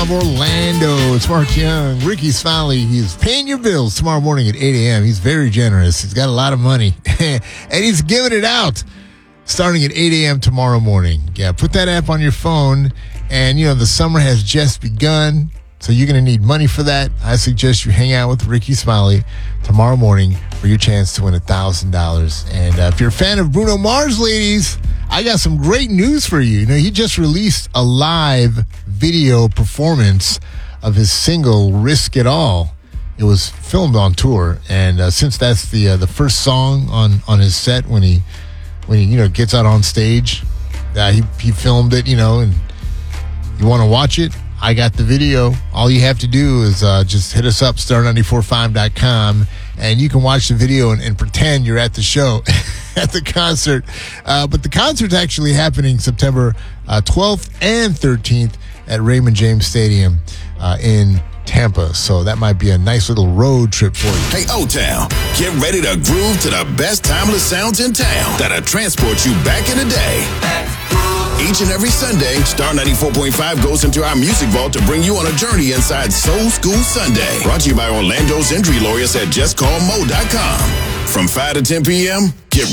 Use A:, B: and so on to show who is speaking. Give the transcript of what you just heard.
A: of Orlando. It's Mark Young. Ricky Smiley, he's paying your bills tomorrow morning at 8 a.m. He's very generous. He's got a lot of money, and he's giving it out starting at 8 a.m. tomorrow morning. Yeah, put that app on your phone, and, the summer has just begun, so you're going to need money for that. I suggest you hang out with Ricky Smiley tomorrow morning for your chance to win $1,000. And if you're a fan of Bruno Mars, ladies, I got some great news for you. He just released a live video performance of his single "Risk It All." It was filmed on tour, and since that's the first song on his set when he gets out on stage, he filmed it. And you want to watch it? I got the video. All you have to do is just hit us up, star945.com, and you can watch the video and pretend you're at the show, at the concert. But the concert's actually happening September 12th and 13th at Raymond James Stadium in Tampa. So that might be a nice little road trip for you.
B: Hey, O-Town, get ready to groove to the best timeless sounds in town that'll transport you back in the day. Each and every Sunday, Star 94.5 goes into our music vault to bring you on a journey inside Soul School Sunday. Brought to you by Orlando's injury lawyers at justcallmo.com. From 5 to 10 p.m., get